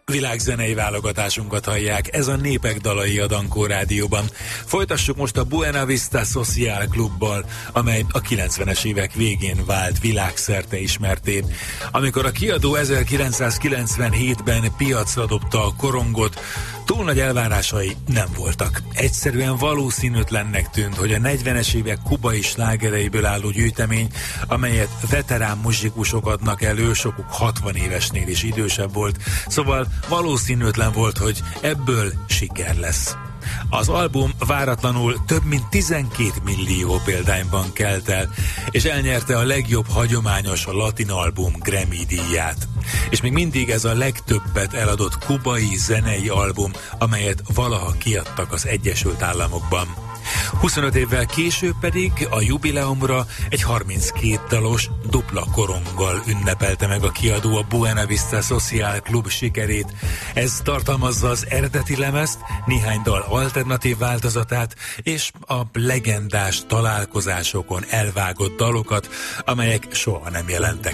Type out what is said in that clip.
Világzenei válogatásunkat hallják, ez a Népek dalai a Dankó Rádióban. Folytassuk most a Buena Vista Social Clubbal, amely a 90-es évek végén vált világszerte ismertté. Amikor a kiadó 1997-ben piacra dobta a korongot, túl nagy elvárásai nem voltak. Egyszerűen valószínűtlennek tűnt, hogy a 40-es évek kubai slágereiből álló gyűjtemény, amelyet veterán muzsikusok adnak elő, sokuk 60 évesnél is idősebb volt, szóval valószínűtlen volt, hogy ebből siker lesz. Az album váratlanul több mint 12 millió példányban kelt el, és elnyerte a legjobb hagyományos latin album Grammy díját. És még mindig ez a legtöbbet eladott kubai zenei album, amelyet valaha kiadtak az Egyesült Államokban. 25 évvel később pedig a jubileumra egy 32 dalos dupla koronggal ünnepelte meg a kiadó a Buena Vista Social Club sikerét. Ez tartalmazza az eredeti lemezt, néhány dal alternatív változatát és a legendás találkozásokon elvágott dalokat, amelyek soha nem jelentek